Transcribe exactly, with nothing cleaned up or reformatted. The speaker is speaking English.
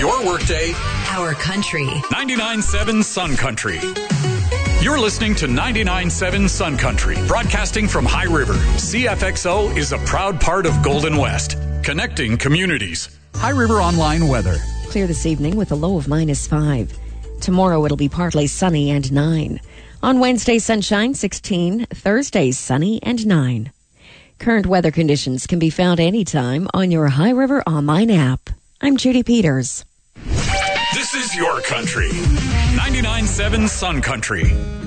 your workday. Our country. ninety-nine point seven Sun Country. You're listening to ninety-nine point seven Sun Country, broadcasting from High River. C F X O is a proud part of Golden West, connecting communities. High River Online weather. Clear this evening with a low of minus five. Tomorrow it'll be partly sunny and nine. On Wednesday, sunshine, sixteen. Thursday, sunny and nine. Current weather conditions can be found anytime on your High River Online app. I'm Judy Peters. This is your country. ninety-nine point seven Sun Country.